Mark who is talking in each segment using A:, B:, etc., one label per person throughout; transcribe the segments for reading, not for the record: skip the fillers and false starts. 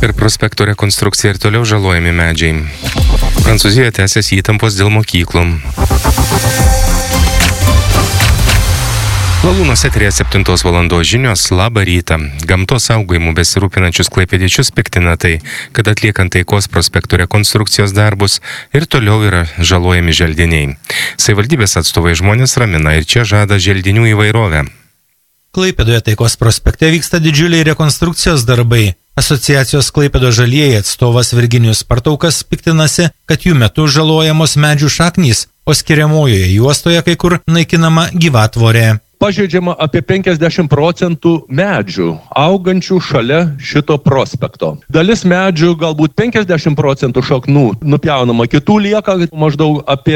A: Per prospekto rekonstrukciją ir toliau žalojami medžiai. Prancūzijoje tęsiasi įtampos dėl mokyklų. Lalūnos eteryje 7 valandos žinios. Labą rytą. Gamtos saugojimu besirūpinančius klaipėdiečius piktina tai, kad atliekant Taikos prospekto rekonstrukcijos darbus ir toliau yra žalojami želdiniai. Savivaldybės atstovai žmonės ramina ir čia žada želdinių įvairovę.
B: Klaipėdoje Taikos prospekte vyksta didžiuliai rekonstrukcijos darbai. Asociacijos Klaipėdos žalieji atstovas Virginijus Partaukas piktinasi, kad jų metu žalojamos medžių šaknys, o skiriamojoje juostoje kai kur naikinama gyvatvorė.
C: Pažeidžiama apie 50% medžių augančių šalia šito prospekto. Dalis medžių, galbūt 50% šaknų nupjaunama, kitų lieka maždaug apie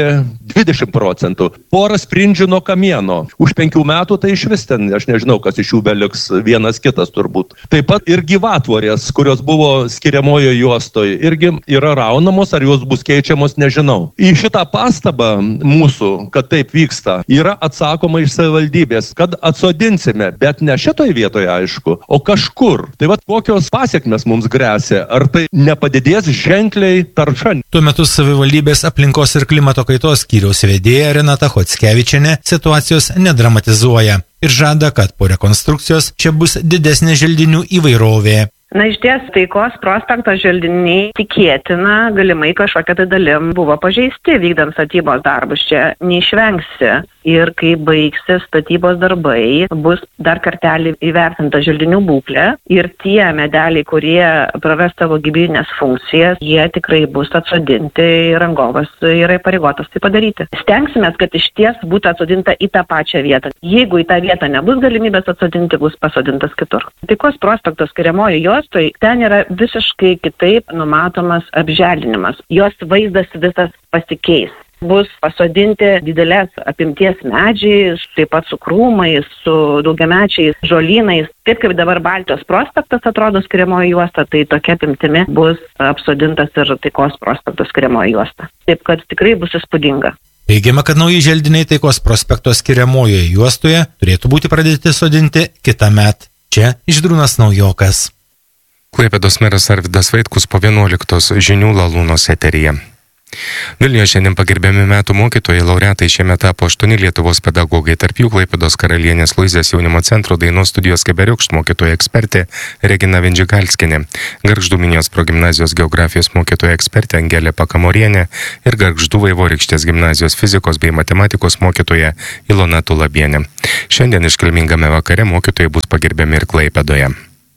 C: 20%. Pora sprindžių nuo kamieno. Už 5 metų tai išvis ten, aš nežinau, kas iš jų beliks, vienas kitas turbūt. Taip pat ir gyvatvorės, kurios buvo skiriamojo juostoje, irgi yra raunamos, ar jos bus keičiamos, nežinau. Į šitą pastabą mūsų, kad taip vyksta, yra atsakoma iš savivaldybės, kad atsodinsime, bet ne šitoj vietoje aišku, o kažkur. Tai vat kokios pasiekmes mums gresia, ar tai nepadidės ženkliai tarša.
B: Tuo metu savivaldybės aplinkos ir klimato kaitos skyriaus vedėja Renata Chockevičienė situacijos nedramatizuoja ir žada, kad po rekonstrukcijos čia bus didesnė želdinių įvairovė.
D: Iš ties Taikos prospekto želdiniai tikėtina, galimai kažkokia tai dalim buvo pažeisti vykdant statybos darbus, čia neišvengsi. Ir kai baigsis statybos darbai, bus dar kartelį įvertinta želdinių būklė ir tie medeliai, kurie praras savo gyvybines funkcijas, jie tikrai bus atsodinti ir rangovas yra įpareigotas tai padaryti. Stengsime, kad iš ties būtų atsodinta į tą pačią vietą. Jeigu į tą vietą nebus galimybės atsodinti, bus pasodintas kitur. Taikos prospekto skiriamojo juostoj ten yra visiškai kitaip numatomas apželdinimas. Jos vaizdas visas pasikeis. Bus pasodinti didelės apimties medžiai, taip pat su krūmais, su daugiamečiais žolynais. Taip kaip dabar Baltijos prospektas atrodo skiriamoji juosta, tai tokia apimtimi bus apsodintas ir Taikos prospekto skiriamoji juosta. Taip kad tikrai bus įspūdinga.
B: Teigiama, kad nauji želdiniai Taikos prospekto skiriamojoje juostoje turėtų būti pradėti sodinti kitąmet. Čia Žydrūnas Naujokas.
A: Klaipėdos meras Arvydas Vaitkus po 11 žinių Lalūnos eteryje. Vilniuje šiandien pagerbiami metų mokytojai, laureatai šiemet tapo 8 Lietuvos pedagogai, tarp jų Klaipėdos Karalienės Luizės jaunimo centro dainos studijos Keberiokšt mokytoja ekspertė Regina Vindžigalskienė, Gargždų Minijos progimnazijos geografijos mokytoja ekspertė Angelė Pakamorienė ir Gargždų Vaivorykštės gimnazijos fizikos bei matematikos mokytoja Ilona Tulabienė. Šiandien iškilmingame vakare mokytojai bus pagerbiami ir Klaipėdoje.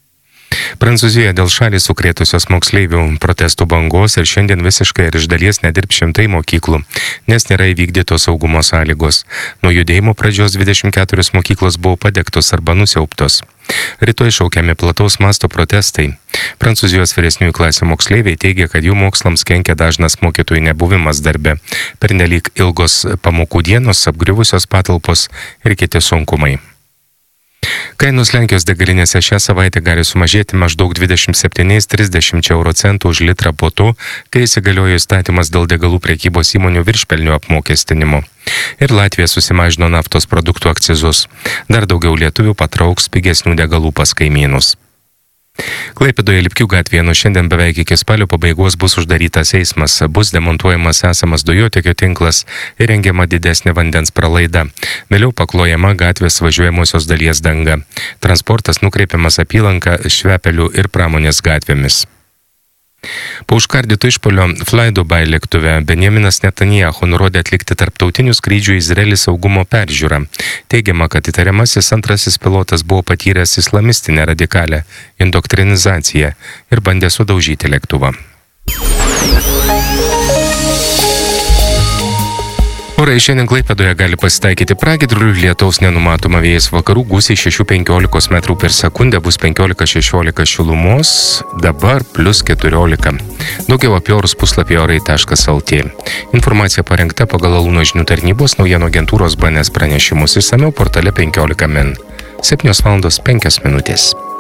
A: Prancūzijoje dėl šalį sukrėtusios moksleivių protestų bangos ir šiandien visiškai ir iš dalies nedirbs 100 mokyklų, nes nėra įvykdytos saugumo sąlygos. Nuo judėjimo pradžios 24 mokyklos buvo padegtos arba nusiaubtos. Rytoj šaukiami plataus masto protestai. Prancūzijos vyresniųjų klasių moksleiviai teigia, kad jų mokslams kenkia dažnas mokytojų nebuvimas darbe, pernelyg ilgos pamokų dienos, apgriuvusios patalpos ir kiti sunkumai. Kainos Lenkijos degalinėse šią savaitę gali sumažėti maždaug 27–30 € už litrą po to, kai įsigaliojo įstatymas dėl degalų prekybos įmonių viršpelnių apmokestinimo. Ir Latvija susimažino naftos produktų akcizus. Dar daugiau lietuvių patrauks pigesnių degalų pas kaimynus. Klaipėdoje Lipkių gatvėje nuo šiandien beveik iki spalio pabaigos bus uždarytas eismas, bus demontuojamas esamas dujotiekio tinklas ir rengiama didesnė vandens pralaida. Vėliau paklojama gatvės važiuojamosios dalies danga. Transportas nukreipiamas apylanka Švepelių ir Pramonės gatvėmis. Po užkardyto išpuolio Fly Dubai lėktuve Benjaminas Netanyahu nurodė atlikti tarptautinių skrydžių į Izraelį saugumo peržiūrą. Teigiama, kad įtariamasis antrasis pilotas buvo patyręs islamistinę radikalę indoktrinizaciją ir bandė sudaužyti lėktuvą. Orai šiandien Klaipėdoje gali pasitaikyti pragiedrulių, lietaus nenumatoma, vėjas vakarų gūsiai 6–15 metrų per sekundę, bus 15–16 šilumos, dabar +14. Daugiau apie orus puslapyje orai.lt. Informacija parengta pagal Lalūno žinių tarnybos naujienų agentūros BNS pranešimus, išsamiau portale 15 min. 7:05 min.